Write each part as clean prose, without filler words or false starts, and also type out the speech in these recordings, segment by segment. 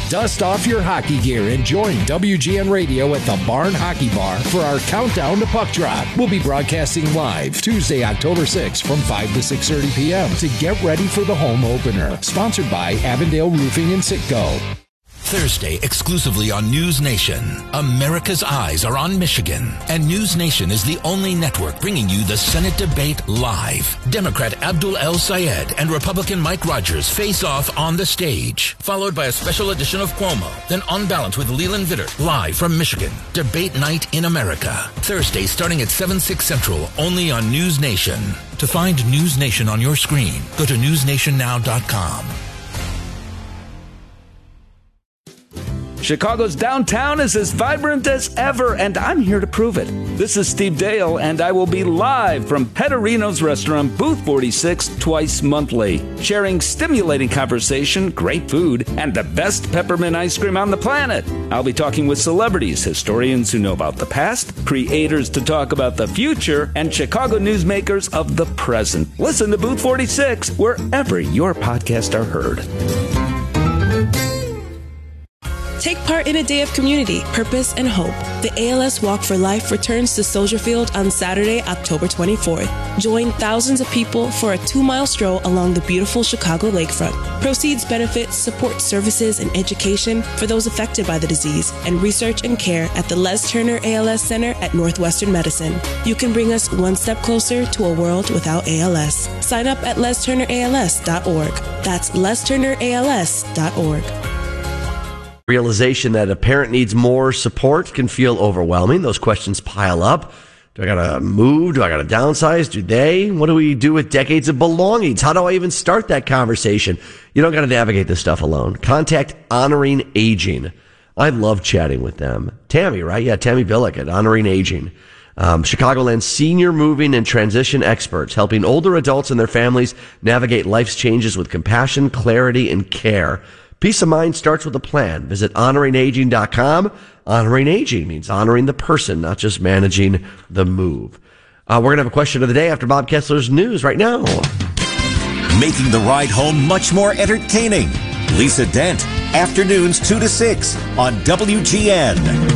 Dust off your hockey gear and join WGN Radio at the Barn Hockey Bar for our countdown to puck drop. We'll be broadcasting live Tuesday, October 6th from 5 to 6:30 p.m. to get ready for the home opener. Sponsored by Avondale Roofing and Citgo. Thursday, exclusively on News Nation. America's eyes are on Michigan, and News Nation is the only network bringing you the Senate debate live. Democrat Abdul El-Sayed and Republican Mike Rogers face off on the stage, followed by a special edition of Cuomo, then On Balance with Leland Vittert, live from Michigan. Debate night in America. Thursday, starting at 7/6 Central, only on News Nation. To find News Nation on your screen, go to newsnationnow.com. Chicago's downtown is as vibrant as ever, and I'm here to prove it. This is Steve Dale, and I will be live from Petterino's Restaurant, Booth 46, twice monthly, sharing stimulating conversation, great food, and the best peppermint ice cream on the planet. I'll be talking with celebrities, historians who know about the past, creators to talk about the future, and Chicago newsmakers of the present. Listen to Booth 46 wherever your podcasts are heard. Take part in a day of community, purpose, and hope. The ALS Walk for Life returns to Soldier Field on Saturday, October 24th. Join thousands of people for a 2-mile stroll along the beautiful Chicago lakefront. Proceeds benefit support services and education for those affected by the disease and research and care at the Les Turner ALS Center at Northwestern Medicine. You can bring us one step closer to a world without ALS. Sign up at lesturnерals.org. That's lesturnерals.org. Realization that a parent needs more support can feel overwhelming. Those questions pile up. Do I gotta move? Do I gotta downsize? Do they? What do we do with decades of belongings? How do I even start that conversation? You don't gotta navigate this stuff alone. Contact Honoring Aging. I love chatting with them. Tammy, right? Yeah, Tammy Billick at Honoring Aging. Chicagoland's senior moving and transition experts, helping older adults and their families navigate life's changes with compassion, clarity, and care. Peace of mind starts with a plan. Visit honoringaging.com. Honoring aging means honoring the person, not just managing the move. We're going to have a question of the day after Bob Kessler's news right now. Making the ride home much more entertaining. Lisa Dent, afternoons 2 to 6 on WGN.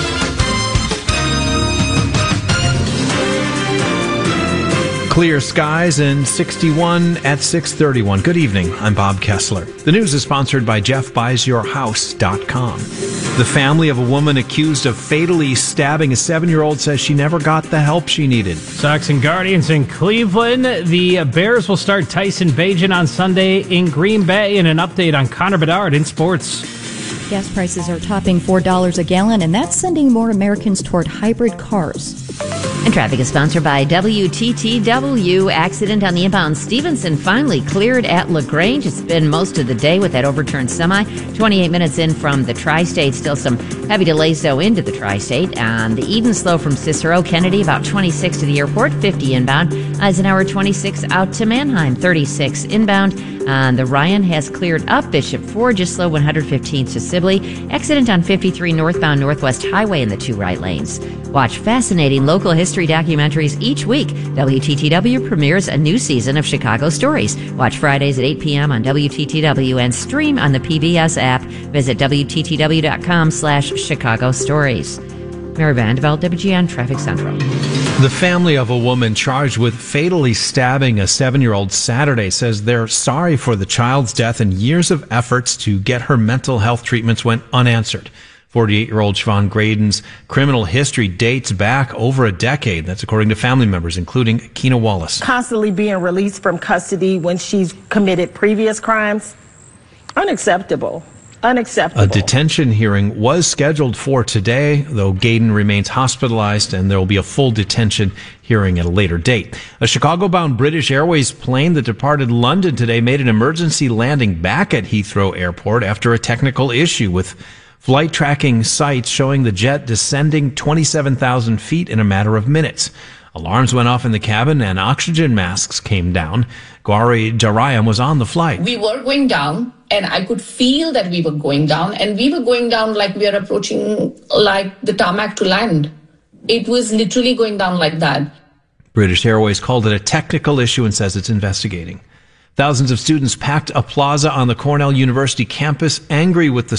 Clear skies and 61 at 6:31. Good evening. I'm Bob Kessler. The news is sponsored by JeffBuysYourHouse.com. The family of a woman accused of fatally stabbing a 7-year-old says she never got the help she needed. Sox and Guardians in Cleveland. The Bears will start Tyson Bagent on Sunday in Green Bay. And an update on Connor Bedard in sports. Gas prices are topping $4 a gallon, and that's sending more Americans toward hybrid cars. And traffic is sponsored by WTTW. Accident on the inbound Stevenson finally cleared at LaGrange. It's been most of the day with that overturned semi. 28 minutes in from the Tri-State. Still some heavy delays, though, into the Tri-State. And the even slow from Cicero. Kennedy, about 26 to the airport, 50 inbound. Eisenhower, 26 out to Manheim, 36 inbound. And the Ryan has cleared up. Bishop Ford, just slow, 115th to Sibley. Accident on 53 northbound Northwest Highway in the 2 right lanes. Watch fascinating local history documentaries each week. WTTW premieres a new season of Chicago Stories. Watch Fridays at 8 p.m. on WTTW and stream on the PBS app. Visit WTTW.com/Chicago Stories. Mary Vandeveld, WGN Traffic Central. The family of a woman charged with fatally stabbing a 7-year-old Saturday says they're sorry for the child's death and years of efforts to get her mental health treatments went unanswered. 48-year-old Siobhan Graydon's criminal history dates back over a decade. That's according to family members, including Keena Wallace. Constantly being released from custody when she's committed previous crimes, unacceptable. Unacceptable. A detention hearing was scheduled for today, though Gaydon remains hospitalized, and there will be a full detention hearing at a later date. A Chicago-bound British Airways plane that departed London today made an emergency landing back at Heathrow Airport after a technical issue with flight tracking sites showing the jet descending 27,000 feet in a matter of minutes. Alarms went off in the cabin and oxygen masks came down. Gauri Jarayam was on the flight. We were going down, and I could feel that we were going down, and we were going down like we are approaching like the tarmac to land. It was literally going down like that. British Airways called it a technical issue and says it's investigating. Thousands of students packed a plaza on the Cornell University campus, angry with the